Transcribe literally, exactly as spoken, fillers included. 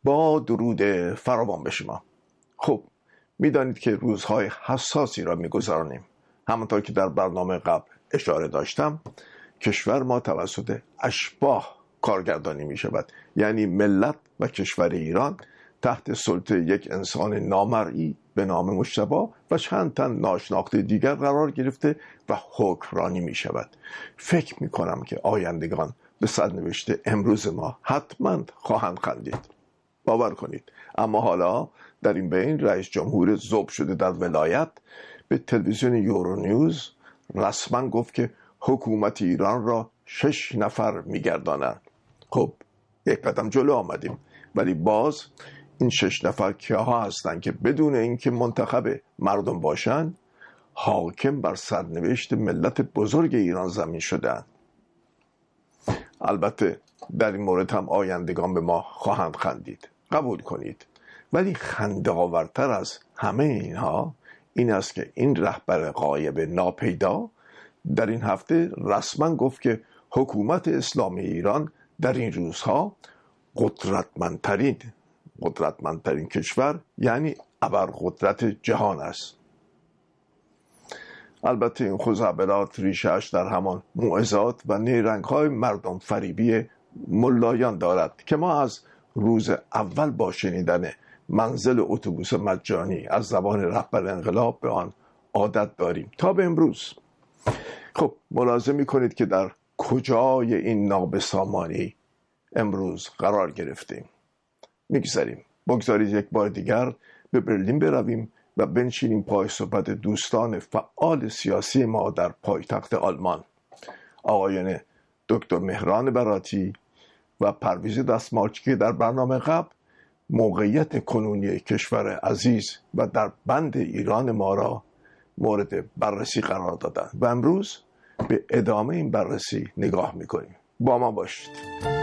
با درود فراوان به شما. خب میدانید که روزهای حساسی را میگذرانیم. همانطور که در برنامه قبل اشاره داشتم، کشور ما توسط اشباح کارگردانی می شود، یعنی ملت و کشور ایران تحت سلطه یک انسان نامرئی به نام مجتبی و چند تن ناشناخته دیگر قرار گرفته و حکمرانی می شود. فکر می کنم که آیندگان به سرنوشت امروز ما حتما خواهند خندید. باور کنید. اما حالا در این بین رئیس جمهور ذوب شده در ولایت به تلویزیون یورونیوز رسما گفت که حکومت ایران را شش نفر میگردانند. خب یک قدم جلو آمدیم، ولی باز این شش نفر کیها هستند که بدون اینکه منتخب مردم باشند حاکم بر سرنوشت ملت بزرگ ایران زمین شدند؟ البته در این مورد هم آیندگان به ما خواهند خندید، قبول کنید، ولی خنده آورتر از همه اینها این است که این رهبر غایب ناپیدا در این هفته رسما گفت که حکومت اسلامی ایران در این روزها قدرتمندترین قدرتمندترین کشور یعنی ابرقدرت جهان است. البته این خزعبلات ریشه‌اش در همان موعظات و نیرنگ‌های مردم فریبی ملایان دارد که ما از روز اول با شنیدن منزل اتوبوس مجانی از زبان رهبر انقلاب به آن عادت داریم تا به امروز. خب ملاحظه می‌کنید که در کجای این نابسامانی امروز قرار گرفتیم. میگذاریم بگذارید یک بار دیگر به برلین برویم و بنشینیم پای صحبت دوستان فعال سیاسی ما در پایتخت آلمان، آقایان دکتر مهران براتی و پرویز دستمالچی که در برنامه قبل موقعیت کنونی کشور عزیز و در بند ایران ما را مورد بررسی قرار دادند و امروز به ادامه این بررسی نگاه میکنیم. با ما باشید.